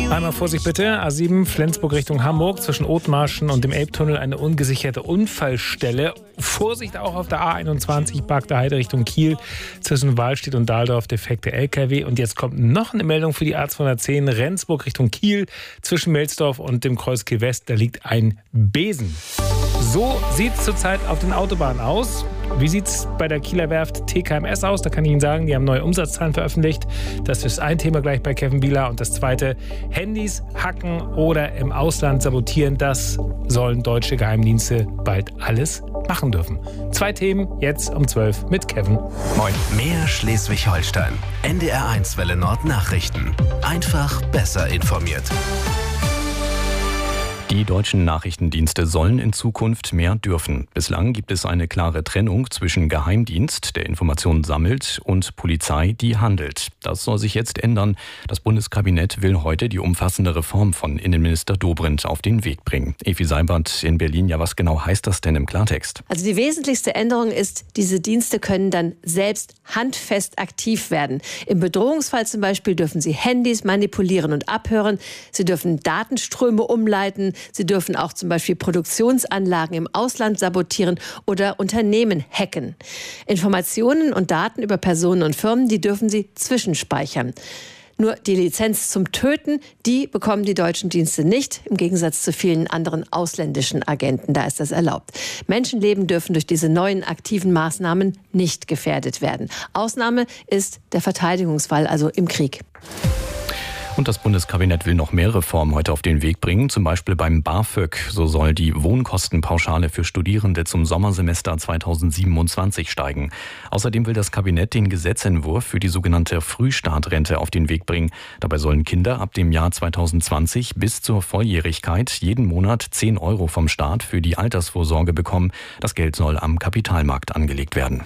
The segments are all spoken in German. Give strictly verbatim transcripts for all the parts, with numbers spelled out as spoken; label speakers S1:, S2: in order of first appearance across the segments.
S1: Einmal Vorsicht bitte, A sieben Flensburg Richtung Hamburg, zwischen Othmarschen und dem Elbtunnel eine ungesicherte Unfallstelle. Vorsicht auch auf der A einundzwanzig, Park der Heide Richtung Kiel, zwischen Wahlstedt und Dahldorf, defekte L K W. Und jetzt kommt noch eine Meldung für die A zweihundertzehn, Rendsburg Richtung Kiel, zwischen Melsdorf und dem Kreuz Kiel West, da liegt ein Besen. So sieht es zurzeit auf den Autobahnen aus. Wie sieht es bei der Kieler Werft T K M S aus? Da kann ich Ihnen sagen, die haben neue Umsatzzahlen veröffentlicht. Das ist ein Thema gleich bei Kevin Bieler. Und das zweite, Handys hacken oder im Ausland sabotieren, das sollen deutsche Geheimdienste bald alles machen dürfen. Zwei Themen jetzt um zwölf mit Kevin.
S2: Moin. Mehr Schleswig-Holstein. N D R eins Welle Nord Nachrichten. Einfach besser informiert.
S3: Die deutschen Nachrichtendienste sollen in Zukunft mehr dürfen. Bislang gibt es eine klare Trennung zwischen Geheimdienst, der Informationen sammelt, und Polizei, die handelt. Das soll sich jetzt ändern. Das Bundeskabinett will heute die umfassende Reform von Innenminister Dobrindt auf den Weg bringen. Evi Seibert in Berlin. Ja, was genau heißt das denn im Klartext?
S4: Also die wesentlichste Änderung ist, diese Dienste können dann selbst handfest aktiv werden. Im Bedrohungsfall zum Beispiel dürfen sie Handys manipulieren und abhören. Sie dürfen Datenströme umleiten. Sie dürfen auch zum Beispiel Produktionsanlagen im Ausland sabotieren oder Unternehmen hacken. Informationen und Daten über Personen und Firmen, die dürfen sie zwischenspeichern. Nur die Lizenz zum Töten, die bekommen die deutschen Dienste nicht, im Gegensatz zu vielen anderen ausländischen Agenten. Da ist das erlaubt. Menschenleben dürfen durch diese neuen aktiven Maßnahmen nicht gefährdet werden. Ausnahme ist der Verteidigungsfall, also im Krieg.
S3: Und das Bundeskabinett will noch mehr Reformen heute auf den Weg bringen, zum Beispiel beim BAföG. So soll die Wohnkostenpauschale für Studierende zum Sommersemester zweitausendsiebenundzwanzig steigen. Außerdem will das Kabinett den Gesetzentwurf für die sogenannte Frühstartrente auf den Weg bringen. Dabei sollen Kinder ab dem Jahr zweitausendzwanzig bis zur Volljährigkeit jeden Monat zehn Euro vom Staat für die Altersvorsorge bekommen. Das Geld soll am Kapitalmarkt angelegt werden.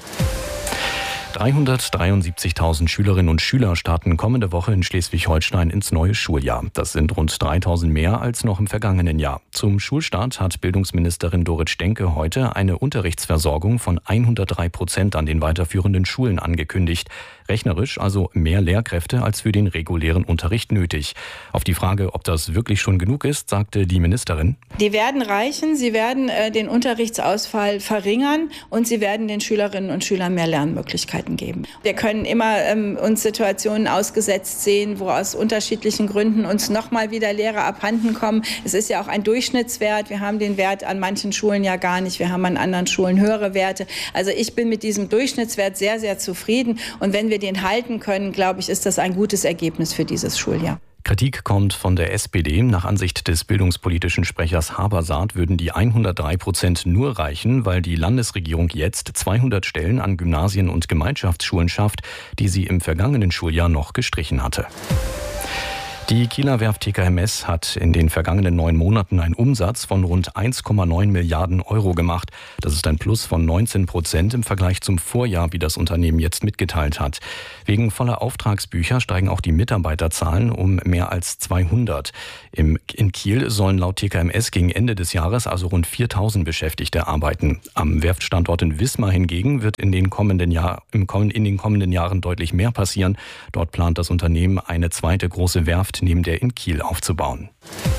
S3: dreihundertdreiundsiebzigtausend Schülerinnen und Schüler starten kommende Woche in Schleswig-Holstein ins neue Schuljahr. Das sind rund dreitausend mehr als noch im vergangenen Jahr. Zum Schulstart hat Bildungsministerin Dorit Stenke heute eine Unterrichtsversorgung von hundertdrei Prozent an den weiterführenden Schulen angekündigt. Rechnerisch also mehr Lehrkräfte als für den regulären Unterricht nötig. Auf die Frage, ob das wirklich schon genug ist, sagte die Ministerin:
S5: Die werden reichen, sie werden äh, den Unterrichtsausfall verringern und sie werden den Schülerinnen und Schülern mehr Lernmöglichkeiten geben. Wir können immer ähm, uns Situationen ausgesetzt sehen, wo aus unterschiedlichen Gründen uns nochmal wieder Lehrer abhanden kommen. Es ist ja auch ein Durchschnittswert. Wir haben den Wert an manchen Schulen ja gar nicht. Wir haben an anderen Schulen höhere Werte. Also ich bin mit diesem Durchschnittswert sehr, sehr zufrieden. Und wenn wir den halten können, glaube ich, ist das ein gutes Ergebnis für dieses Schuljahr.
S3: Kritik kommt von der S P D. Nach Ansicht des bildungspolitischen Sprechers Habersaat würden die hundertdrei Prozent nur reichen, weil die Landesregierung jetzt zweihundert Stellen an Gymnasien und Gemeinschaftsschulen schafft, die sie im vergangenen Schuljahr noch gestrichen hatte. Die Kieler Werft T K M S hat in den vergangenen neun Monaten einen Umsatz von rund eins Komma neun Milliarden Euro gemacht. Das ist ein Plus von neunzehn Prozent im Vergleich zum Vorjahr, wie das Unternehmen jetzt mitgeteilt hat. Wegen voller Auftragsbücher steigen auch die Mitarbeiterzahlen um mehr als zweihundert. Im, in Kiel sollen laut T K M S gegen Ende des Jahres also rund viertausend Beschäftigte arbeiten. Am Werftstandort in Wismar hingegen wird in den kommenden, Jahr, im, in den kommenden Jahren deutlich mehr passieren. Dort plant das Unternehmen, eine zweite große Werft neben der in Kiel aufzubauen.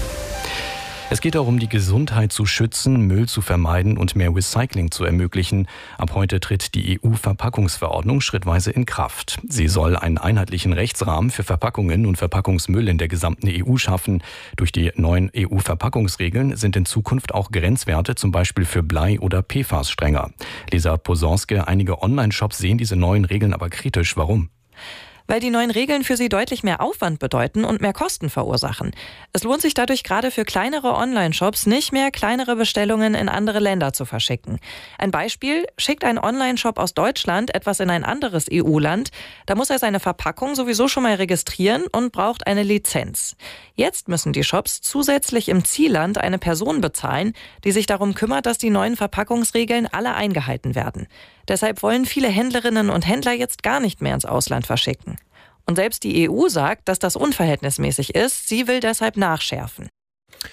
S3: Es geht darum, die Gesundheit zu schützen, Müll zu vermeiden und mehr Recycling zu ermöglichen. Ab heute tritt die E U-Verpackungsverordnung schrittweise in Kraft. Sie soll einen einheitlichen Rechtsrahmen für Verpackungen und Verpackungsmüll in der gesamten E U schaffen. Durch die neuen E U-Verpackungsregeln sind in Zukunft auch Grenzwerte, zum Beispiel für Blei oder P F A S, strenger. Lisa Posonske, einige Online-Shops sehen diese neuen Regeln aber kritisch. Warum?
S6: Weil die neuen Regeln für sie deutlich mehr Aufwand bedeuten und mehr Kosten verursachen. Es lohnt sich dadurch gerade für kleinere Online-Shops nicht mehr, kleinere Bestellungen in andere Länder zu verschicken. Ein Beispiel: Schickt ein Online-Shop aus Deutschland etwas in ein anderes E U-Land, da muss er seine Verpackung sowieso schon mal registrieren und braucht eine Lizenz. Jetzt müssen die Shops zusätzlich im Zielland eine Person bezahlen, die sich darum kümmert, dass die neuen Verpackungsregeln alle eingehalten werden. Deshalb wollen viele Händlerinnen und Händler jetzt gar nicht mehr ins Ausland verschicken. Und selbst die E U sagt, dass das unverhältnismäßig ist. Sie will deshalb nachschärfen.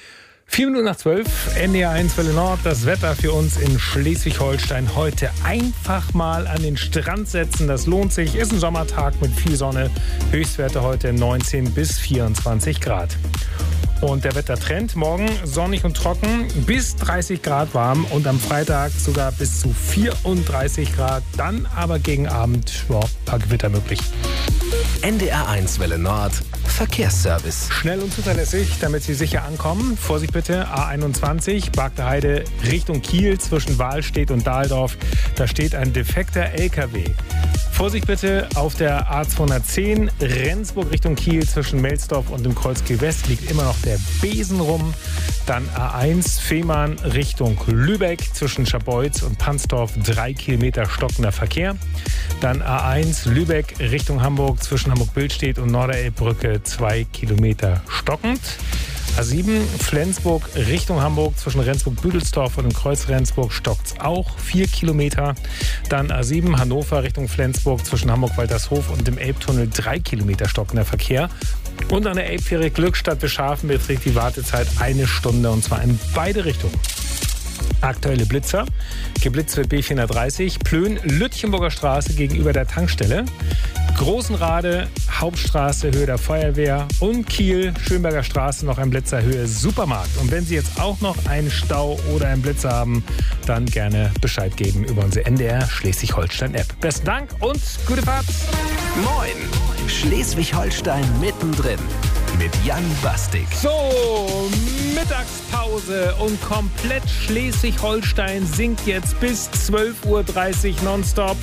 S1: Vier Minuten nach zwölf, N D R eins Welle Nord, das Wetter für uns in Schleswig-Holstein. Heute einfach mal an den Strand setzen, das lohnt sich. Ist ein Sommertag mit viel Sonne, Höchstwerte heute neunzehn bis vierundzwanzig Grad. Und der Wettertrend, morgen sonnig und trocken, bis dreißig Grad warm und am Freitag sogar bis zu vierunddreißig Grad. Dann aber gegen Abend, ja, ein paar Gewitter möglich.
S2: N D R eins Welle Nord, Verkehrsservice.
S1: Schnell und zuverlässig, damit Sie sicher ankommen. Vorsicht bitte, A einundzwanzig, Bagde Heide Richtung Kiel zwischen Wahlstedt und Dahldorf. Da steht ein defekter L K W. Vorsicht bitte auf der A zweihundertzehn, Rendsburg Richtung Kiel zwischen Melsdorf und dem Kreuzkiel West liegt immer noch der Besen rum. Dann A eins, Fehmarn Richtung Lübeck zwischen Scharbeutz und Pansdorf, drei Kilometer stockender Verkehr. Dann A eins, Lübeck Richtung Hamburg zwischen Hamburg-Billstedt und Norderelbbrücke, zwei Kilometer stockend. A sieben, Flensburg Richtung Hamburg zwischen Rendsburg-Büdelsdorf und dem Kreuz Rendsburg stockt's auch, vier Kilometer. Dann A sieben, Hannover Richtung Flensburg zwischen Hamburg-Waltershof und dem Elbtunnel, drei Kilometer stockender Verkehr. Und an der Elbfähre Glückstadt Beschafen beträgt die Wartezeit eine Stunde und zwar in beide Richtungen. Aktuelle Blitzer. Geblitzt wird B vierhundertdreißig, Plön, Lütchenburger Straße gegenüber der Tankstelle. Großenrade, Hauptstraße, Höhe der Feuerwehr und Kiel, Schönberger Straße, noch ein Blitzer, Höhe Supermarkt. Und wenn Sie jetzt auch noch einen Stau oder einen Blitzer haben, dann gerne Bescheid geben über unsere N D R Schleswig-Holstein-App. Besten Dank und gute Fahrt.
S2: Moin, Schleswig-Holstein mittendrin mit Jan Bastik.
S1: So, Mittagspause und komplett Schleswig-Holstein singt jetzt bis zwölf Uhr dreißig nonstop.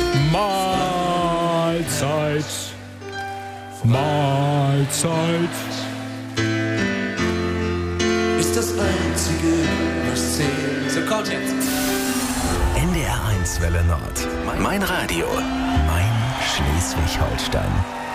S1: Mahlzeit, Mahlzeit.
S7: Ist das Einzige, was zählt. So, kommt jetzt.
S2: N D R eins Welle Nord. Mein Radio. Mein Schleswig-Holstein.